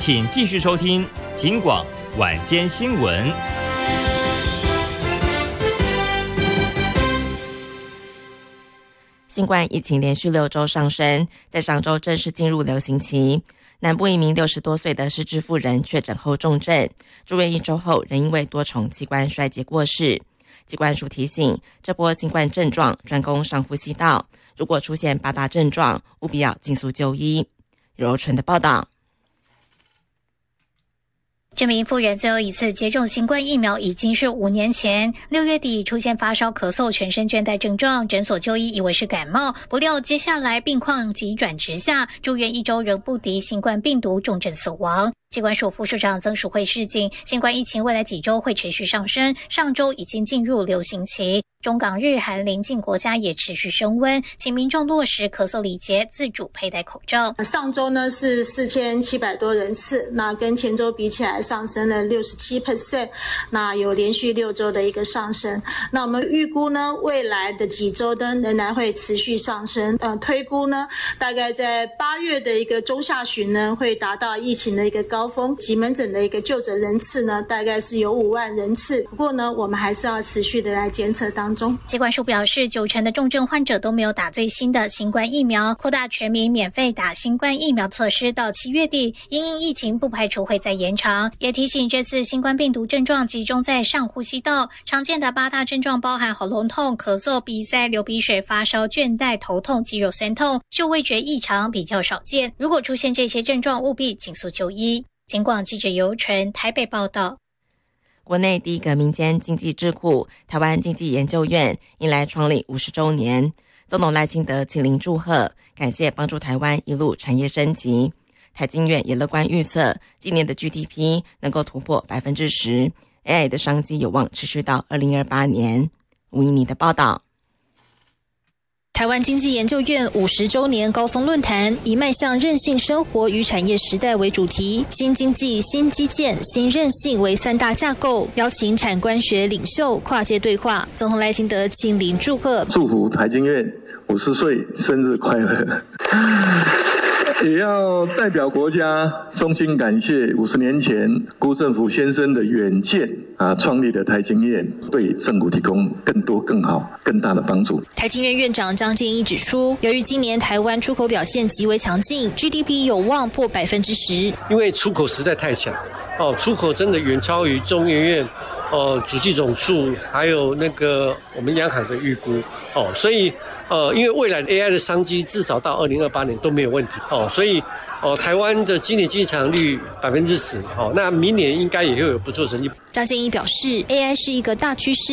请继续收听警广晚间新闻。 新冠疫情连续6周上升，在上周正式进入流行期。南部一名60多岁的失智妇人确诊后重症，住院1周后仍因为多重器官衰竭过世。疾管署提醒，这波新冠症状专攻上呼吸道，如果出现8大症状，务必要尽速就医。柔纯的报道。 这名妇人最后一次接种新冠疫苗已经是5年前，6月底出现发烧、咳嗽、全身倦怠症状，诊所就医以为是感冒，不料接下来病况急转直下，住院1周仍不敌新冠病毒，重症死亡。疾管署副署长曾淑慧示警，新冠疫情未来几周会持续上升，上周已经进入流行期，中港日韩邻近国家也持续升温，请民众落实咳嗽礼节，自主佩戴口罩。 上周呢是4700多人次，那跟前周比起来上升了67%，那有连续6周的一个上升。那我们预估呢，未来的几周呢仍然会持续上升。推估呢，大概在8月的一个中下旬呢，会达到疫情的一个高峰。急门诊的一个就诊人次呢，大概是有5万人次。不过呢，我们还是要持续的来监测当中。 疾管署表示，90%的重症患者都没有打最新的新冠疫苗，扩大全民免费打新冠疫苗措施到7月底，因应疫情不排除会再延长。也提醒，这次新冠病毒症状集中在上呼吸道，常见的8大症状包含喉咙痛、咳嗽、鼻塞、流鼻水、发烧、倦怠、头痛、肌肉酸痛，嗅味觉异常比较少见。如果出现这些症状，务必尽速就医。警广记者尤纯台北报道。 国内第一个民间经济智库台湾经济研究院迎来创立50周年，总统赖清德亲临祝贺，感谢帮助台湾一路产业升级。台经院也乐观预测，今年的 GDP 能够突破 10%， AI 的商机有望持续到2028年。吴怡妮的报道。 台湾经济研究院50周年高峰论坛以迈向韧性生活与产业时代为主题，新经济、新基建、新韧性为3大架构，邀请产官学领袖跨界对话。总统赖清德亲临祝贺， 祝福台经院50岁生日快乐。也要代表国家衷心感谢50年前辜振甫先生的远见创立的台经院，对政府提供更多、更好、更大的帮助。 台经院院长张建一指出，由于今年台湾出口表现极为强劲， GDP 有望破 10%。 因为出口实在太强，出口真的远超于中研院主计总处还有那个我们央行的预估所以因为未来 AI 的商机至少到2028年都没有问题所以台湾的今年经济成长率 10%那明年应该也会有不错成绩。 张建一表示 AI 是一个大趋势，